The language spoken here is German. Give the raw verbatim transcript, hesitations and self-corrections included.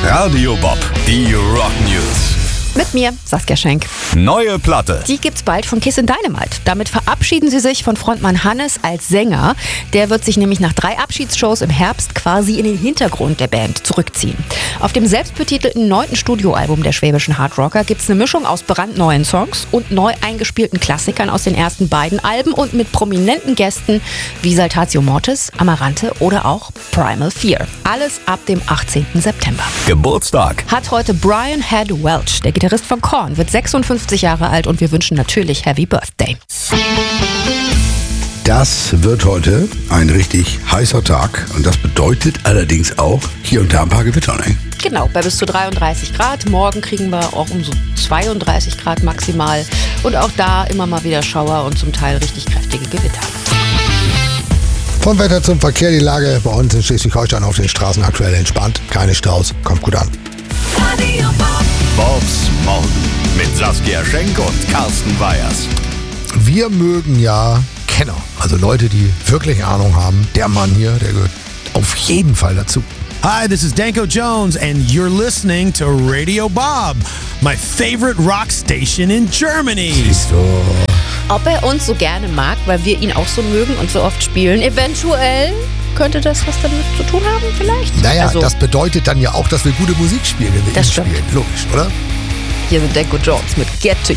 Radio Bob, die Rock News. Mit mir, Saskia Schenk. Neue Platte. Die gibt's bald von Kiss and Dynamite. Damit verabschieden sie sich von Frontmann Hannes als Sänger. Der wird sich nämlich nach drei Abschiedsshows im Herbst quasi in den Hintergrund der Band zurückziehen. Auf dem selbstbetitelten neunten Studioalbum der schwäbischen Hardrocker gibt's eine Mischung aus brandneuen Songs und neu eingespielten Klassikern aus den ersten beiden Alben und mit prominenten Gästen wie Saltatio Mortis, Amarante oder auch Primal Fear. Alles ab dem achtzehnten September. Geburtstag. Hat heute Brian Head Welch, der Gitarrist von Korn, wird sechsundfünfzig Jahre alt und wir wünschen natürlich Happy Birthday. Das wird heute ein richtig heißer Tag und das bedeutet allerdings auch hier und da ein paar Gewitter. Ne? Genau, bei bis zu dreiunddreißig Grad. Morgen kriegen wir auch um so zweiunddreißig Grad maximal und auch da immer mal wieder Schauer und zum Teil richtig kräftige Gewitter. Vom Wetter zum Verkehr, die Lage bei uns in Schleswig-Holstein auf den Straßen aktuell entspannt. Keine Staus, kommt gut an. Bobs Morgen mit Saskia Schenk und Carsten Weyers. Wir mögen ja Kenner, also Leute, die wirklich Ahnung haben. Der Mann hier, der gehört auf jeden Fall dazu. Hi, this is Danko Jones, and you're listening to Radio Bob, my favorite rock station in Germany. Siehst du. Ob er uns so gerne mag, weil wir ihn auch so mögen und so oft spielen, eventuell könnte das was damit zu tun haben vielleicht? Naja, also, das bedeutet dann ja auch, dass wir gute Musik spielen, wenn wir Das ihn stimmt. spielen. Logisch, oder? hier sind Danko Jones mit Get To